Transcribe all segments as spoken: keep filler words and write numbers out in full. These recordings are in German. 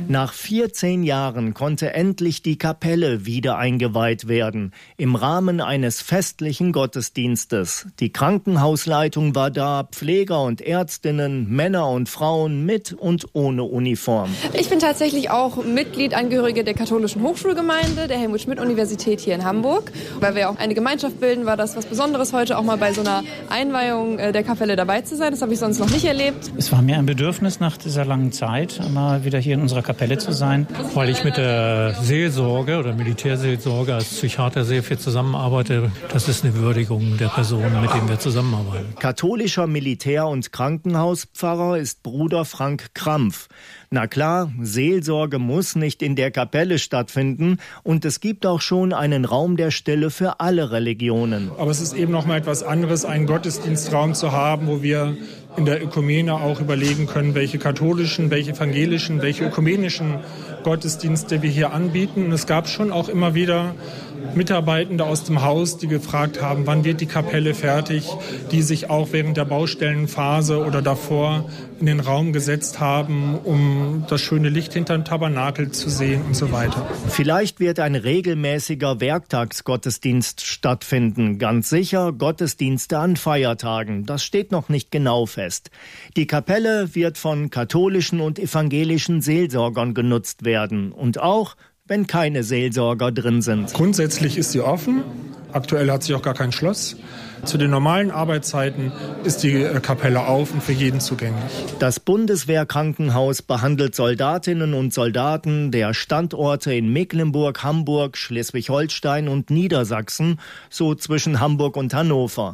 Nach vierzehn Jahren konnte endlich die Kapelle wieder eingeweiht werden, im Rahmen eines festlichen Gottesdienstes. Die Krankenhausleitung war da, Pfleger und Ärztinnen, Männer und Frauen mit und ohne Uniform. Ich bin tatsächlich auch Mitglied, Angehörige der katholischen Hochschulgemeinde, der Helmut-Schmidt-Universität hier in Hamburg. Weil wir auch eine Gemeinschaft bilden, war das was Besonderes, heute auch mal bei so einer Einweihung der Kapelle dabei zu sein. Das habe ich sonst noch nicht erlebt. Es war mir ein Bedürfnis nach dieser langen Zeit, mal wieder hier in unserer Kapelle zu sein. Weil ich mit der Seelsorge oder Militärseelsorge als Psychiater sehr viel zusammenarbeite. Das ist eine Würdigung der Personen, mit denen wir zusammenarbeiten. Katholischer Militär- und Krankenhauspfarrer ist Bruder Frank Krampf. Na klar, Seelsorge muss nicht in der Kapelle stattfinden und es gibt auch schon einen Raum der Stille für alle Religionen. Aber es ist eben noch mal etwas anderes, einen Gottesdienstraum zu haben, wo wir in der Ökumene auch überlegen können, welche katholischen, welche evangelischen, welche ökumenischen Gottesdienste wir hier anbieten. Und es gab schon auch immer wieder Mitarbeitende aus dem Haus, die gefragt haben, wann wird die Kapelle fertig, die sich auch während der Baustellenphase oder davor in den Raum gesetzt haben, um das schöne Licht hinterm Tabernakel zu sehen und so weiter. Vielleicht wird ein regelmäßiger Werktagsgottesdienst stattfinden. Ganz sicher Gottesdienste an Feiertagen. Das steht noch nicht genau fest. Die Kapelle wird von katholischen und evangelischen Seelsorgern genutzt werden. Und auch wenn keine Seelsorger drin sind. Grundsätzlich ist sie offen. Aktuell hat sie auch gar kein Schloss. Zu den normalen Arbeitszeiten ist die Kapelle auf und für jeden zugänglich. Das Bundeswehrkrankenhaus behandelt Soldatinnen und Soldaten der Standorte in Mecklenburg, Hamburg, Schleswig-Holstein und Niedersachsen, so zwischen Hamburg und Hannover.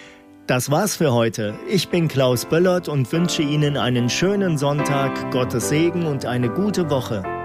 Das war's für heute. Ich bin Klaus Böllert und wünsche Ihnen einen schönen Sonntag, Gottes Segen und eine gute Woche.